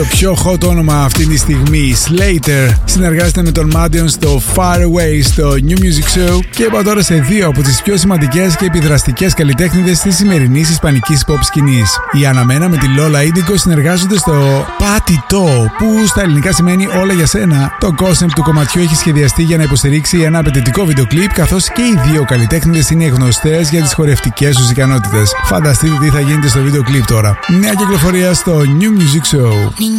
Το πιο hot όνομα αυτή τη στιγμή, Slater, συνεργάζεται με τον Madion στο Far Away στο New Music Show και είπα τώρα σε δύο από τις πιο σημαντικές και επιδραστικές καλλιτέχνηδες της σημερινής ισπανικής pop σκηνής. Η Αναμένα με τη Lola Indigo συνεργάζονται στο Patito, που στα ελληνικά σημαίνει όλα για σένα. Το concept του κομματιού έχει σχεδιαστεί για να υποστηρίξει ένα απαιτητικό βίντεο κλιπ, καθώς και οι δύο καλλιτέχνηδες είναι γνωστές για τις χορευτικές τους ικανότητες. Φανταστείτε τι θα γίνεται στο βίντεο κλιπ τώρα. Νέα κυκλοφορία στο New Music Show.